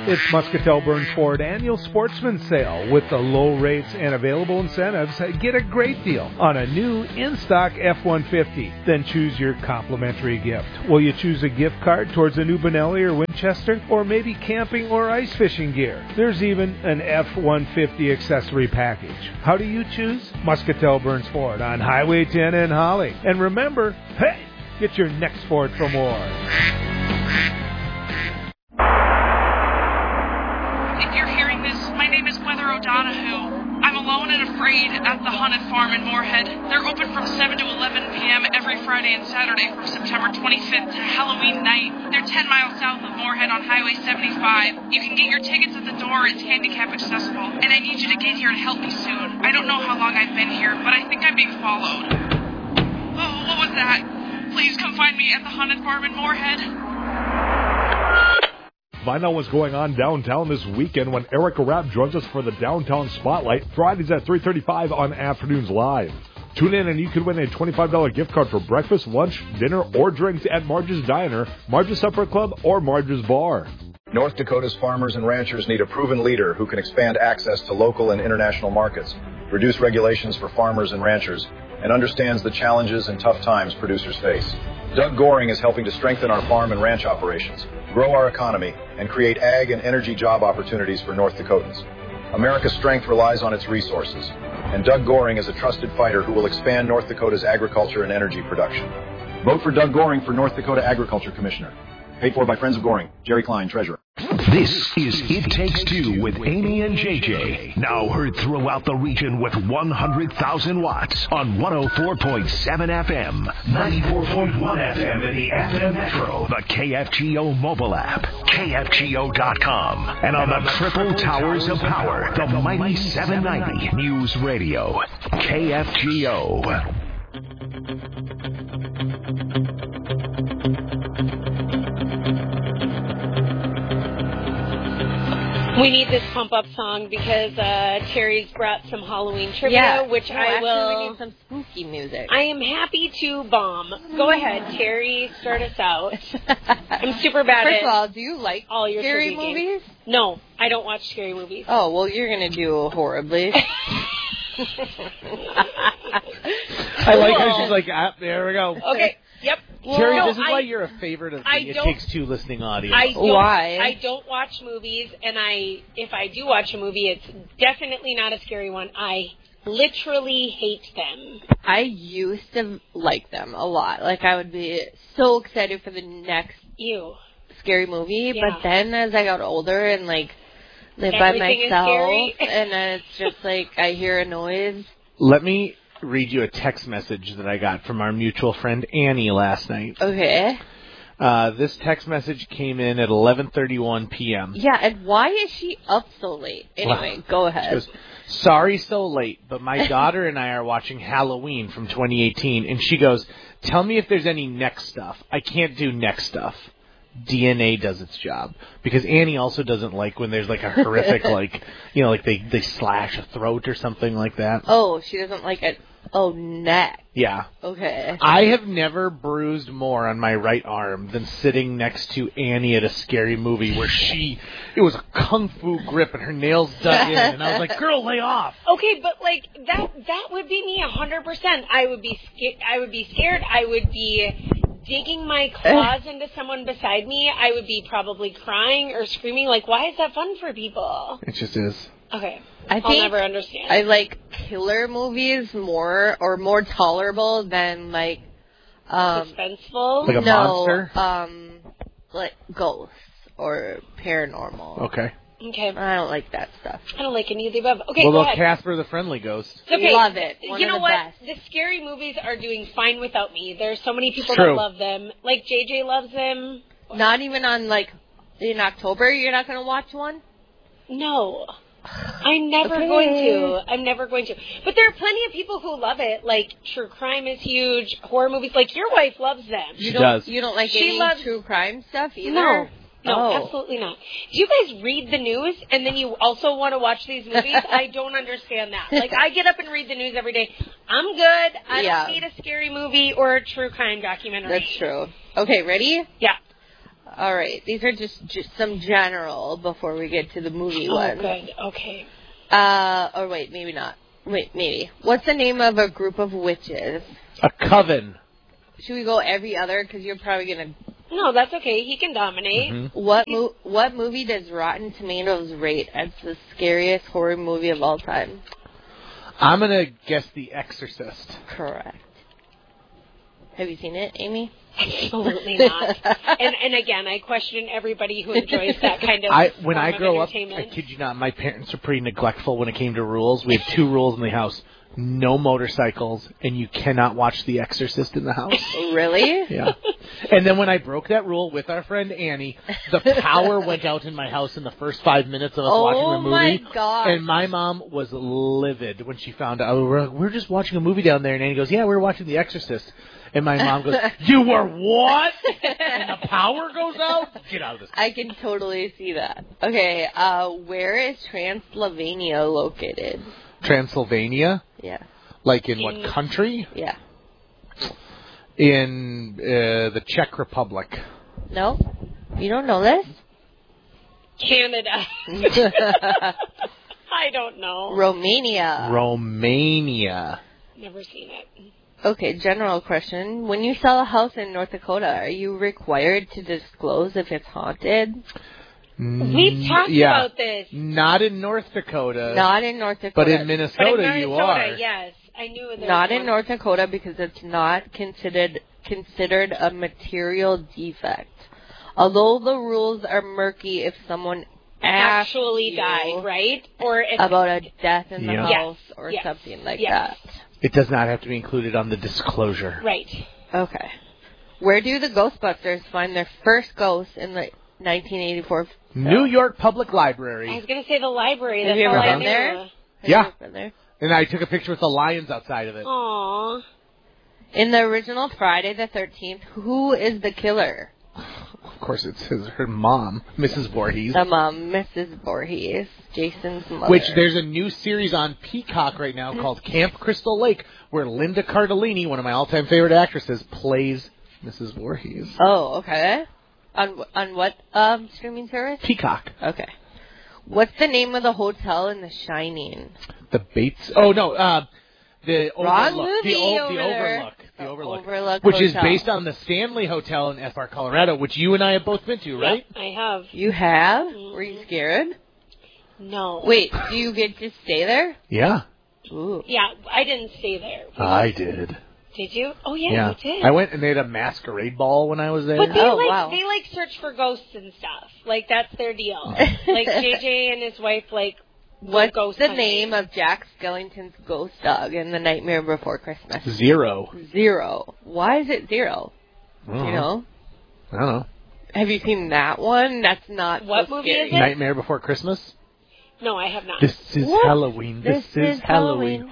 It's Muscatel Burns Ford Annual Sportsman Sale. With the low rates and available incentives, get a great deal on a new in-stock F-150. Then choose your complimentary gift. Will you choose a gift card towards a new Benelli or Winchester, or maybe camping or ice fishing gear? There's even an F-150 accessory package. How do you choose? Muscatel Burns Ford on Highway 10 in Holly. And remember, hey, get your next Ford for more. My name is Weather O'Donoghue. I'm alone and afraid at the Haunted Farm in Moorhead. They're open from 7 to 11 p.m. every Friday and Saturday from September 25th to Halloween night. They're 10 miles south of Moorhead on Highway 75. You can get your tickets at the door. It's handicap accessible. And I need you to get here to help me soon. I don't know how long I've been here, but I think I'm being followed. Oh, what was that? Please come find me at the Haunted Farm in Moorhead. Find out what's going on downtown this weekend when Erica Rapp joins us for the Downtown Spotlight, Fridays at 3:35 on Afternoons Live. Tune in and you could win a $25 gift card for breakfast, lunch, dinner, or drinks at Marge's Diner, Marge's Supper Club, or Marge's Bar. North Dakota's farmers and ranchers need a proven leader who can expand access to local and international markets, reduce regulations for farmers and ranchers, and understands the challenges and tough times producers face. Doug Goring is helping to strengthen our farm and ranch operations, grow our economy, and create ag and energy job opportunities for North Dakotans. America's strength relies on its resources, and Doug Goring is a trusted fighter who will expand North Dakota's agriculture and energy production. Vote for Doug Goring for North Dakota Agriculture Commissioner. Paid for by Friends of Goring. Jerry Klein, Treasurer. This is It Takes Two with Amy and JJ. Now heard throughout the region with 100,000 watts on 104.7 FM, 94.1 FM in the FM Metro, the KFGO mobile app, KFGO.com, and on the Triple Towers of Power, the mighty 790 News Radio, KFGO. We need this pump-up song because Terry's brought some Halloween trivia, which I will... Actually, we need some spooky music. I am happy to bomb. Go ahead, Terry, start us out. I'm super bad First at of all, do you like all your scary movies? No, I don't watch scary movies. Oh, well, you're going to do horribly. I like how she's like, there we go. Okay, yep. Terry, No, this is why you're a favorite of the It Takes Two listening audience. Why? I don't watch movies, and if I do watch a movie, it's definitely not a scary one. I literally hate them. I used to like them a lot. Like, I would be so excited for the next scary movie, but then as I got older and, like, lived by myself, and then it's just like I hear a noise. Let me read you a text message that I got from our mutual friend Annie last night. Okay. This text message came in at 11:31 p.m. Yeah, and why is she up so late? Anyway, go ahead. She goes, sorry so late, but my daughter and I are watching Halloween from 2018, and she goes, tell me if there's any neck stuff. I can't do neck stuff. DNA does its job. Because Annie also doesn't like when there's like a horrific, like, you know, like they slash a throat or something like that. Oh, she doesn't like it. Oh, neck. Yeah. Okay. I have never bruised more on my right arm than sitting next to Annie at a scary movie where it was a kung fu grip and her nails dug in, and I was like, girl, lay off. Okay, but like that would be me 100%. I would be scared. I would be digging my claws into someone beside me. I would be probably crying or screaming. Like, why is that fun for people? It just is. Okay. I'll never understand. I like killer movies more tolerable than like suspenseful. Like a monster? Like ghosts or paranormal. Okay. I don't like that stuff. I don't like any of the above. Okay, well, go ahead. Casper the Friendly Ghost. Okay. Love it. You know what? Best. The scary movies are doing fine without me. There's so many people that love them. Like JJ loves them. Not even on like in October. You're not going to watch one? No. I'm never going to. I'm never going to. But there are plenty of people who love it. Like, true crime is huge. Horror movies. Like, your wife loves them. She does. You don't like any true crime stuff either? No. No, absolutely not. Do you guys read the news and then you also want to watch these movies? I don't understand that. Like, I get up and read the news every day. I'm good. I don't need a scary movie or a true crime documentary. That's true. Okay, ready? Yeah. All right. These are just some general before we get to the movie one. Oh, good. Okay. Or wait, maybe not. Wait, maybe. What's the name of a group of witches? A coven. Should we go every other? Because you're probably going to... No, that's okay. He can dominate. Mm-hmm. What movie does Rotten Tomatoes rate as the scariest horror movie of all time? I'm going to guess The Exorcist. Correct. Have you seen it, Amy? Absolutely not. And again, I question everybody who enjoys that kind of When I grow up, entertainment. I kid you not, my parents were pretty neglectful when it came to rules. We had 2 rules in the house. No motorcycles, and you cannot watch The Exorcist in the house. Really? Yeah. And then when I broke that rule with our friend Annie, the power went out in my house in the first 5 minutes of us watching the movie. Oh, my God. And my mom was livid when she found out. We're just watching a movie down there, and Annie goes, yeah, we're watching The Exorcist. And my mom goes, you were what? And the power goes out? Get out of this. I can totally see that. Okay, where is Transylvania located? Transylvania? Yeah. Like in what country? Yeah. In the Czech Republic. No? You don't know this? Canada. I don't know. Romania. Never seen it. Okay, general question. When you sell a house in North Dakota, are you required to disclose if it's haunted? We've talked about this. Not in North Dakota. Not in North Dakota. But in Minnesota, you are. Yes. I knew there Not was in North Dakota because it's not considered a material defect. Although the rules are murky if someone actually died, right? Or if about a death in the house or yes. something like that. It does not have to be included on the disclosure. Right. Okay. Where do the Ghostbusters find their first ghost in the 1984 film? New York Public Library. I was going to say the library. Have you ever been there? Yeah. Been there? And I took a picture with the lions outside of it. Aww. In the original Friday the 13th, who is the killer? Of course, it's her mom, Mrs. Voorhees. The mom, Mrs. Voorhees, Jason's mother. Which there's a new series on Peacock right now called Camp Crystal Lake, where Linda Cardellini, one of my all-time favorite actresses, plays Mrs. Voorhees. Oh, okay. On what streaming service? Peacock. Okay. What's the name of the hotel in The Shining? The Bates. Oh no, the Wrong Overlook. movie The over there. The Overlook. Overlook which Hotel. is based on the Stanley Hotel in FR, Colorado, which you and I have both been to, right? Yep, I have. You have? Mm-hmm. Were you scared? No. Wait, do you get to stay there? Yeah. Ooh. Yeah, I didn't stay there. I did. Did you? Oh yeah, you did. I went and they had a masquerade ball when I was there. But they search for ghosts and stuff. Like that's their deal. Like JJ and his wife What's ghost the hunting. name of Jack Skellington's ghost dog in The Nightmare Before Christmas? Zero. Why is it Zero? Do you know? I don't know. Have you seen that one? That's not What so movie scary. is it? Nightmare Before Christmas? No, I have not. This is Halloween. This is Halloween.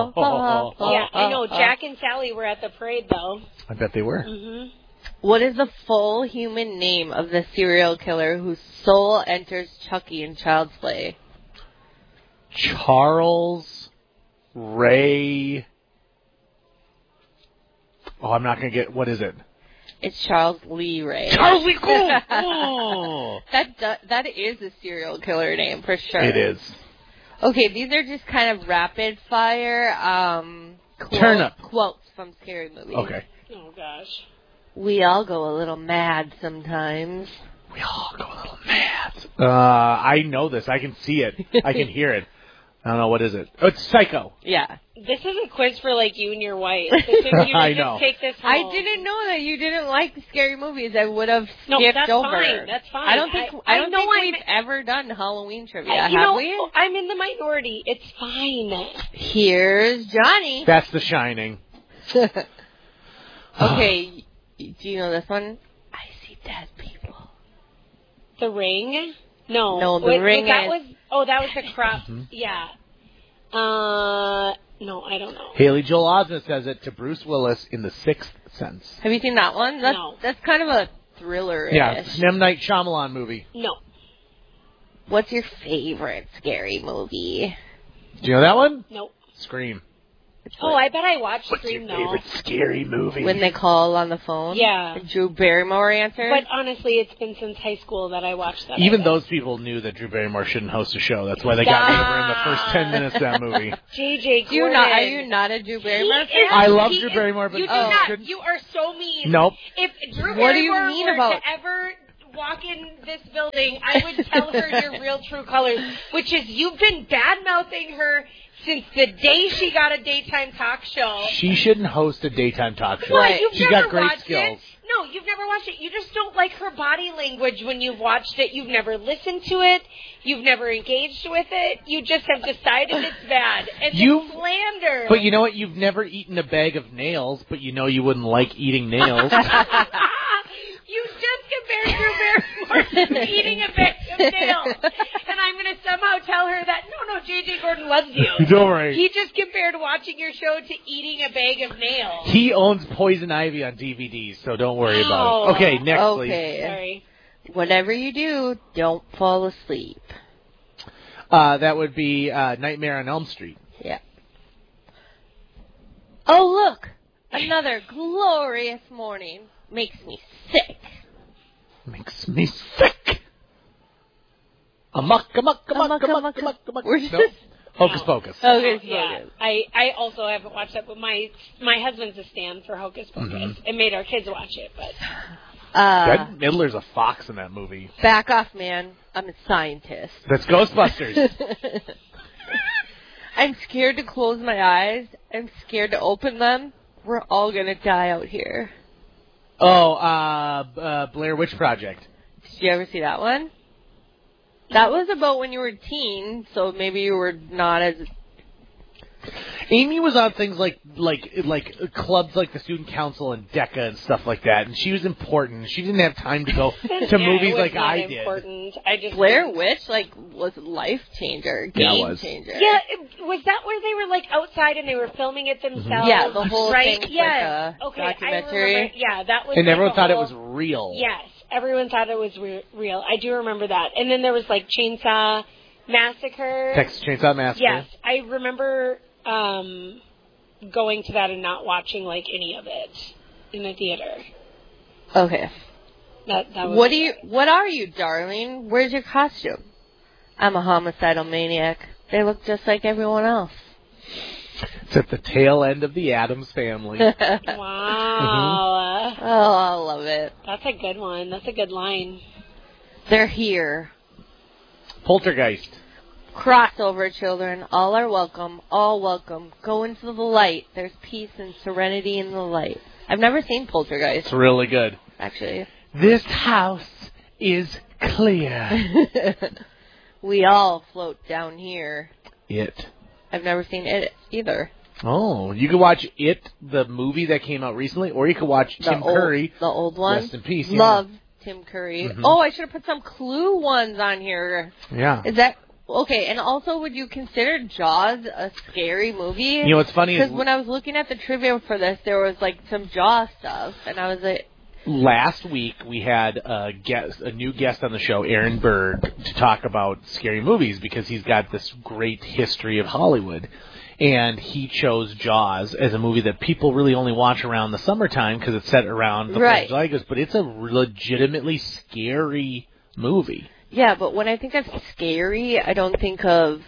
Yeah, I know. Jack and Sally were at the parade, though. I bet they were. Mm-hmm. What is the full human name of the serial killer whose soul enters Chucky in Child's Play? Charles Ray. Oh, I'm not going to get. What is it? It's Charles Lee Ray. Charles Lee Cool. Oh. That is a serial killer name for sure. It is. Okay, these are just kind of rapid fire quotes from scary movies. Okay. Oh gosh. We all go a little mad sometimes. We all go a little mad. I know this. I can see it. I can hear it. I don't know. What is it? Oh, it's Psycho. Yeah. This is a quiz for you and your wife. I know. Just take this home. I didn't know that you didn't like scary movies. I would have skipped over. Fine. That's fine. I don't think we've ever done Halloween trivia, have we? I'm in the minority. It's fine. Here's Johnny. That's The Shining. Okay. Do you know this one? I see dead people. The Ring? No. The Ring that was the crop. Mm-hmm. Yeah. No, I don't know. Haley Joel Osment says it to Bruce Willis in The Sixth Sense. Have you seen that one? No. That's kind of a thriller-ish. Yeah, it's an M. Night Shyamalan movie. No. What's your favorite scary movie? Do you know that one? Nope. Scream. I bet I watched Scream, What's your favorite scary movie? When they call on the phone? Yeah. Drew Barrymore answers? But honestly, it's been since high school that I watched that. Even those people knew that Drew Barrymore shouldn't host a show. That's why they got rid of her in the first 10 minutes of that movie. JJ Gordon. Are you not a Drew Barrymore fan? I love Drew Barrymore, but you do not. You are so mean. Nope. If Drew What do you Barrymore mean were about? to ever walk in this building, I would tell her your real true colors, which is you've been bad-mouthing her since the day she got a daytime talk show. She shouldn't host a daytime talk show. What? You've She's never got great watched skills. It? No, you've never watched it. You just don't like her body language when you've watched it. You've never listened to it. You've never engaged with it. You just have decided it's bad. And it's slander. But you know what? You've never eaten a bag of nails, but you know you wouldn't like eating nails. You just compared Drew Barrymore to eating a bag of nails. And I'm going to somehow tell her that, no, J.J. Gordon loves you. Don't worry. He just compared watching your show to eating a bag of nails. He owns Poison Ivy on DVD, so don't worry about it. Okay, next, please. Sorry. Whatever you do, don't fall asleep. That would be Nightmare on Elm Street. Yeah. Oh, look! Another glorious morning. Makes me sick. Makes me sick. Amok. Where's Nope. Hocus Pocus. Hocus Yeah. Pocus. I also haven't watched that, but my husband's a stan for Hocus Pocus. It made our kids watch it, but... Bette Midler's a fox in that movie. Back off, man. I'm a scientist. That's Ghostbusters. I'm scared to close my eyes. I'm scared to open them. We're all going to die out here. Oh, Blair Witch Project. Did you ever see that one? That was about when you were a teen, so maybe you were not as... Amy was on things like clubs like the Student Council and DECA and stuff like that, and she was important. She didn't have time to go to movies like I did. I just Blair Witch was a life changer, game changer. Yeah, was that where they were outside and they were filming it themselves? Yeah, the whole thing. Yes. Like a documentary. I remember, yeah, that was. And everyone thought it was real. Yes, everyone thought it was real. I do remember that. And then there was Chainsaw Massacre. Texas Chainsaw Massacre. Yes, I remember. Going to that and not watching any of it in the theater. Okay. That was What are you, darling? Where's your costume? I'm a homicidal maniac. They look just like everyone else. It's at the tail end of the Addams Family. Wow. Oh, I love it. That's a good one. That's a good line. They're here. Poltergeist. Crossover, children. All are welcome. All welcome. Go into the light. There's peace and serenity in the light. I've never seen Poltergeist. It's really good. Actually. This house is clear. We all float down here. It. I've never seen it either. Oh, you can watch It, the movie that came out recently, or you can watch Tim Curry. The old one. Rest in peace. Love Tim Curry. Mm-hmm. Oh, I should have put some Clue ones on here. Yeah. Is that... Okay, and also, would you consider Jaws a scary movie? You know what's funny is... Because when I was looking at the trivia for this, there was, some Jaws stuff, and I was like... Last week, we had a new guest on the show, Aaron Berg, to talk about scary movies, because he's got this great history of Hollywood. And he chose Jaws as a movie that people really only watch around the summertime, because it's set around the 4th of July. But it's a legitimately scary movie. Yeah, but when I think of scary, I don't think of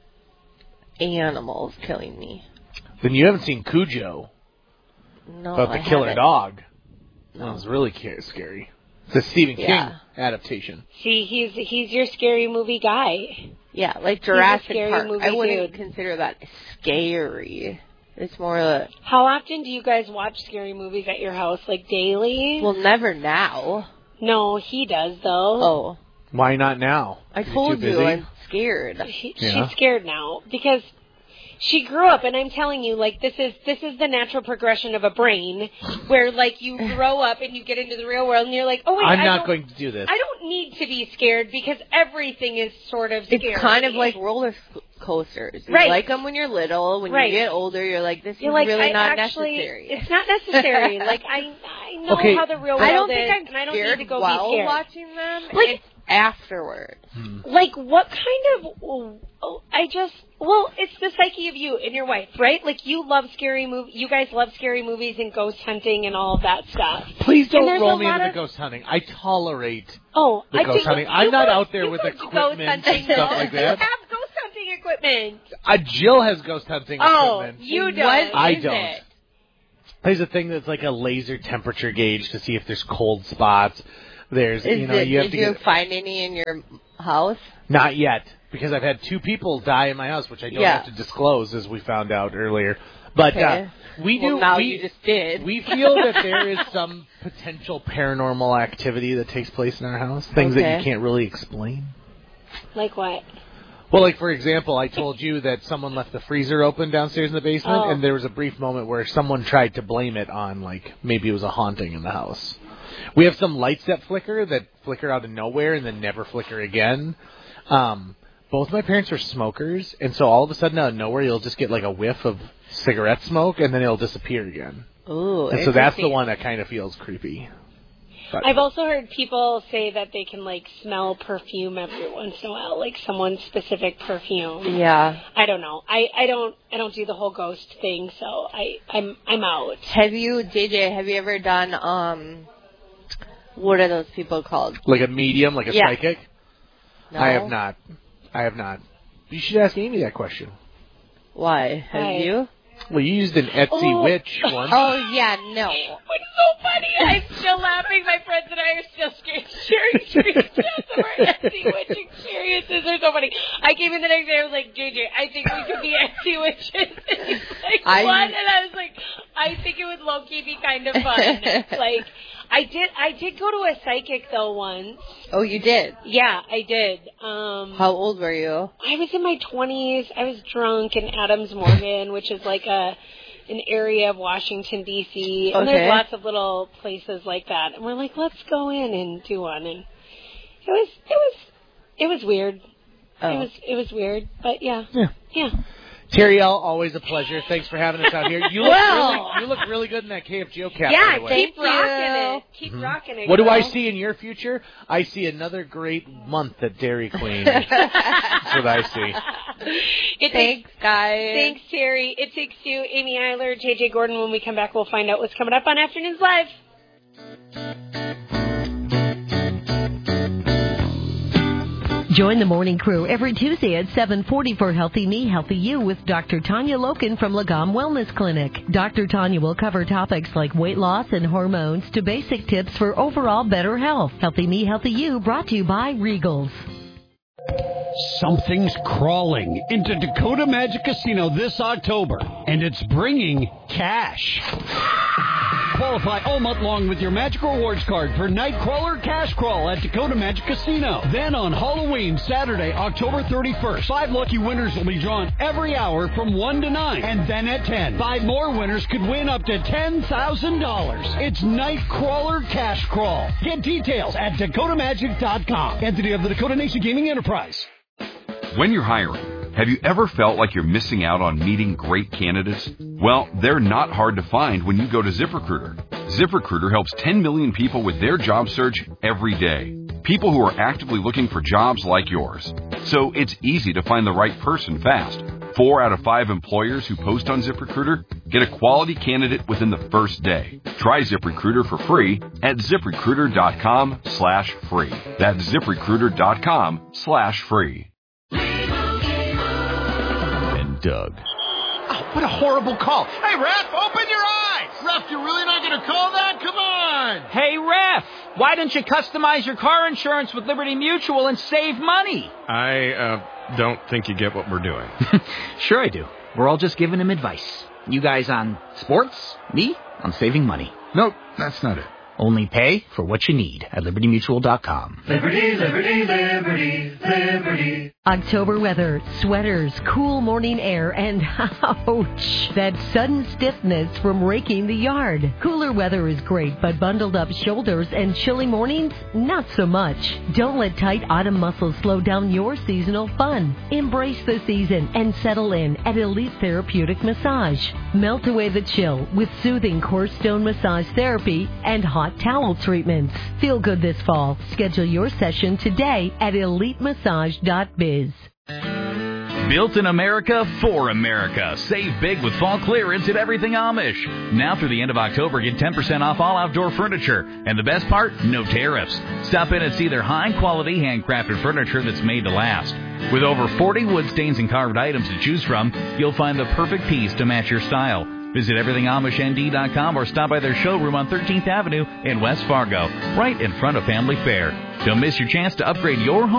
animals killing me. Then you haven't seen Cujo. No, about the killer dog. No. That was really scary. It's a Stephen King adaptation. See, he's your scary movie guy. Yeah, like Jurassic Park. I wouldn't dude. consider that scary. It's more How often do you guys watch scary movies at your house? Daily? Well, never now. No, he does, though. Oh. Why not now? I told you I'm scared. She's scared now because she grew up, and I'm telling you, this is the natural progression of a brain, where you grow up and you get into the real world, and you're like, oh wait, I'm not going to do this. I don't need to be scared because everything is sort of scary. It's kind of like roller coasters. You like them when you're little. When you get older, you're like, this is really not necessary. It's not necessary. I know how the real world is. I don't think I'm and I don't scared need to go while be scared. Watching them. afterwards. Like, what kind of... it's the psyche of you and your wife, right? Like, you love scary movies. You guys love scary movies and ghost hunting and all of that stuff. Please don't roll me into the ghost hunting. I tolerate the ghost hunting. I'm not out there with equipment and stuff like that. You have ghost hunting equipment. Jill has ghost hunting equipment. Oh, you don't. I don't. There's a thing that's like a laser temperature gauge to see if there's cold spots. Did you find any in your house? Not yet, because I've had 2 people die in my house, which I don't have to disclose, as we found out earlier. But we do. Now you just did. We feel that there is some potential paranormal activity that takes place in our house. Things that you can't really explain. Like what? Well, like, for example, I told you that someone left the freezer open downstairs in the basement, and there was a brief moment where someone tried to blame it on, like, maybe it was a haunting in the house. We have some lights that flicker out of nowhere and then never flicker again. Both my parents are smokers, and so all of a sudden out of nowhere you'll just get, like, a whiff of cigarette smoke, and then it'll disappear again. Ooh, and so that's the one that kind of feels creepy. But I've also heard people say that they can, like, smell perfume every once in a while, like someone's specific perfume. Yeah. I don't know. I don't do the whole ghost thing, so I'm out. Have you ever done what are those people called? Like a medium, like a psychic? No. I have not. You should ask Amy that question. Why? Have you? Well, you used an Etsy witch once. Oh, yeah, no. What's so funny, I'm still laughing. My friends and I are still sharing screenshots of our Etsy witch experiences. They're so funny. I came in the next day, I was like, JJ, I think we could be Etsy witches. And he's like, what? And I was like, I think it would low-key be kind of fun. Like, I did go to a psychic, though, once. Oh, you did? Yeah, I did. How old were you? I was in my 20s. I was drunk in Adams Morgan, which is like an area of Washington, D.C. And there's lots of little places like that. And we're like, let's go in and do one. And it was weird. Oh. It was weird, but yeah. Terry L., always a pleasure. Thanks for having us out here. You look really good in that KFGO cap. Yeah, keep rocking it. Keep rocking it. What do I see in your future? I see another great month at Dairy Queen. That's what I see. Thanks, guys. Thanks, Terry. It Takes Two, Amy Eiler, JJ Gordon. When we come back, we'll find out what's coming up on Afternoons Live. Join the morning crew every Tuesday at 7:40 for Healthy Me, Healthy You with Dr. Tanya Loken from Lagom Wellness Clinic. Dr. Tanya will cover topics like weight loss and hormones to basic tips for overall better health. Healthy Me, Healthy You brought to you by Regals. Something's crawling into Dakota Magic Casino this October, and it's bringing cash. Qualify all month long with your Magic Rewards card for Nightcrawler Cash Crawl at Dakota Magic Casino. Then on Halloween, Saturday, October 31st, 5 lucky winners will be drawn every hour from 1 to 9. And then at 10, 5 more winners could win up to $10,000. It's Nightcrawler Cash Crawl. Get details at DakotaMagic.com. Entity of the Dakota Nation Gaming Enterprise. When you're hiring, have you ever felt like you're missing out on meeting great candidates? Well, they're not hard to find when you go to ZipRecruiter. ZipRecruiter helps 10 million people with their job search every day. People who are actively looking for jobs like yours. So it's easy to find the right person fast. 4 out of 5 employers who post on ZipRecruiter get a quality candidate within the first day. Try ZipRecruiter for free at ZipRecruiter.com/free. That's ZipRecruiter.com/free. Doug. Oh, what a horrible call. Hey, ref, open your eyes. Ref, you're really not going to call that? Come on. Hey, ref, why don't you customize your car insurance with Liberty Mutual and save money? I don't think you get what we're doing. Sure I do. We're all just giving him advice. You guys on sports, me on saving money. Nope, that's not it. Only pay for what you need at LibertyMutual.com. Liberty, liberty, liberty, liberty. October weather, sweaters, cool morning air, and ouch, that sudden stiffness from raking the yard. Cooler weather is great, but bundled up shoulders and chilly mornings, not so much. Don't let tight autumn muscles slow down your seasonal fun. Embrace the season and settle in at Elite Therapeutic Massage. Melt away the chill with soothing core stone massage therapy and hot towel treatments. Feel good this fall. Schedule your session today at elitemassage.biz. Built in America for America. Save big with fall clearance at Everything Amish. Now through the end of October, get 10% off all outdoor furniture. And the best part, no tariffs. Stop in and see their high-quality handcrafted furniture that's made to last. With over 40 wood stains and carved items to choose from, you'll find the perfect piece to match your style. Visit everythingamishnd.com or stop by their showroom on 13th Avenue in West Fargo, right in front of Family Fair. Don't miss your chance to upgrade your home